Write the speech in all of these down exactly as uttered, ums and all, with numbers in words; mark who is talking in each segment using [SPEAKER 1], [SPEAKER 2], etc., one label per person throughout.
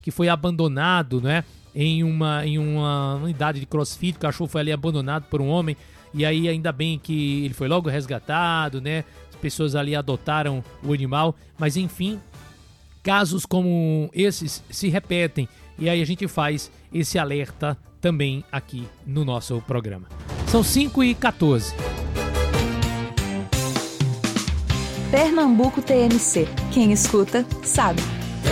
[SPEAKER 1] que foi abandonado, né, em uma, em uma unidade de crossfit. O cachorro foi ali abandonado por um homem, e aí ainda bem que ele foi logo resgatado, né? As pessoas ali adotaram o animal, mas enfim, casos como esses se repetem, e aí a gente faz esse alerta também aqui no nosso programa. São cinco e quatorze.
[SPEAKER 2] Pernambuco T M C. Quem escuta, sabe.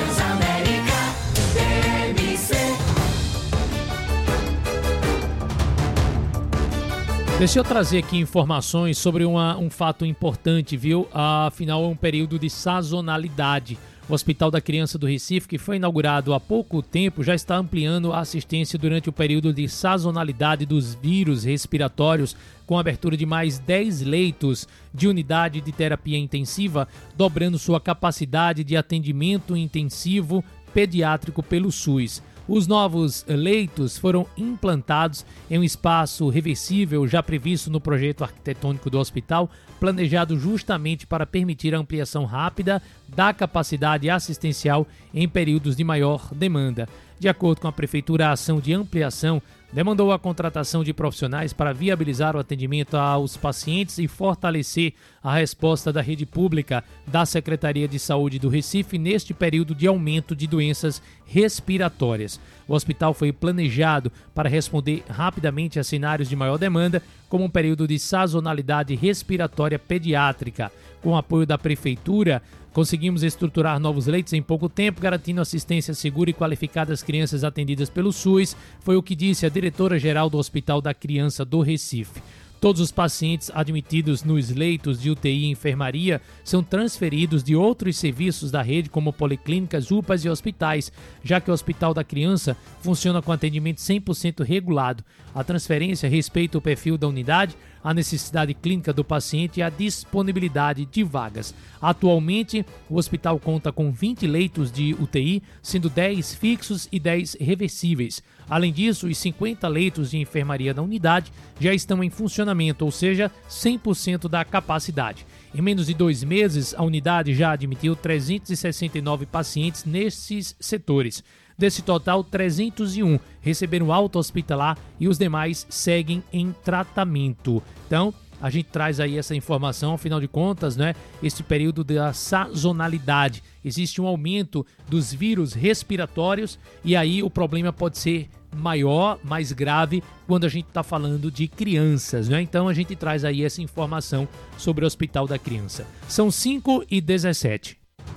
[SPEAKER 1] Deixa eu trazer aqui informações sobre uma, um fato importante, viu? Afinal, é um período de sazonalidade. O Hospital da Criança do Recife, que foi inaugurado há pouco tempo, já está ampliando a assistência durante o período de sazonalidade dos vírus respiratórios, com a abertura de mais dez leitos de unidade de terapia intensiva, dobrando sua capacidade de atendimento intensivo pediátrico pelo SUS. Os novos leitos foram implantados em um espaço reversível já previsto no projeto arquitetônico do hospital, planejado justamente para permitir a ampliação rápida da capacidade assistencial em períodos de maior demanda. De acordo com a Prefeitura, a ação de ampliação demandou a contratação de profissionais para viabilizar o atendimento aos pacientes e fortalecer a resposta da rede pública da Secretaria de Saúde do Recife neste período de aumento de doenças respiratórias. O hospital foi planejado para responder rapidamente a cenários de maior demanda, como um período de sazonalidade respiratória pediátrica. Com o apoio da Prefeitura, conseguimos estruturar novos leitos em pouco tempo, garantindo assistência segura e qualificada às crianças atendidas pelo SUS, foi o que disse a diretora-geral do Hospital da Criança do Recife. Todos os pacientes admitidos nos leitos de U T I e enfermaria são transferidos de outros serviços da rede, como policlínicas, U P As e hospitais, já que o Hospital da Criança funciona com atendimento cem por cento regulado. A transferência respeita o perfil da unidade, a necessidade clínica do paciente e a disponibilidade de vagas. Atualmente, o hospital conta com vinte leitos de U T I, sendo dez fixos e dez reversíveis. Além disso, os cinquenta leitos de enfermaria da unidade já estão em funcionamento, ou seja, cem por cento da capacidade. Em menos de dois meses, a unidade já admitiu trezentos e sessenta e nove pacientes nesses setores. Desse total, trezentos e um receberam alta hospitalar e os demais seguem em tratamento. Então, a gente traz aí essa informação, afinal de contas, né, esse período da sazonalidade. Existe um aumento dos vírus respiratórios e aí o problema pode ser maior, mais grave, quando a gente está falando de crianças, né? Então a gente traz aí essa informação sobre o Hospital da Criança. São cinco e dezessete.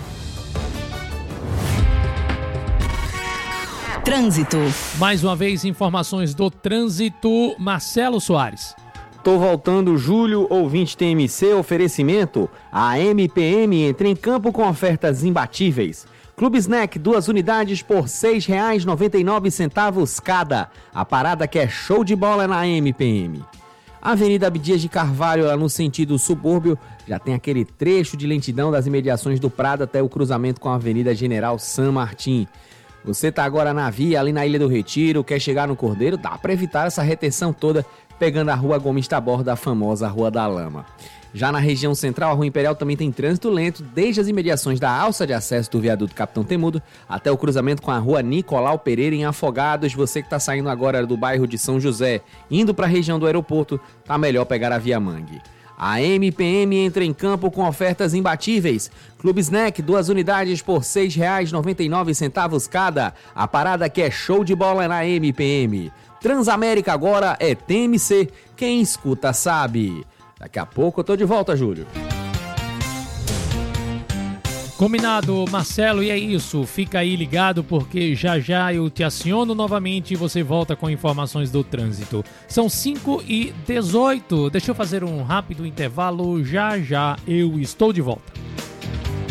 [SPEAKER 2] Trânsito.
[SPEAKER 1] Mais uma vez, informações do trânsito. Marcelo Soares.
[SPEAKER 3] Tô voltando, Júlio, ouvinte T M C, oferecimento. A M P M entra em campo com ofertas imbatíveis. Clube Snack, duas unidades por seis reais e noventa e nove centavos cada. A parada que é show de bola na M P M. Avenida Abdias de Carvalho, lá no sentido subúrbio, já tem aquele trecho de lentidão das imediações do Prado até o cruzamento com a Avenida General San Martín. Você tá agora na via, ali na Ilha do Retiro, quer chegar no Cordeiro? Dá para evitar essa retenção toda, pegando a Rua Gomes Taborda, a famosa Rua da Lama. Já na região central, a Rua Imperial também tem trânsito lento, desde as imediações da alça de acesso do viaduto Capitão Temudo até o cruzamento com a Rua Nicolau Pereira em Afogados. Você que está saindo agora do bairro de São José, indo para a região do aeroporto, tá melhor pegar a Via Mangue. A M P M entra em campo com ofertas imbatíveis. Clube Snack, duas unidades por seis reais e noventa e nove centavos cada. A parada que é show de bola na M P M. Transamérica agora é T M C. Quem escuta sabe. Daqui a pouco eu tô de volta, Júlio.
[SPEAKER 1] Combinado, Marcelo, e é isso. Fica aí ligado porque já já eu te aciono novamente e você volta com informações do trânsito. São cinco e dezoito. Deixa eu fazer um rápido intervalo. Já já eu estou de volta.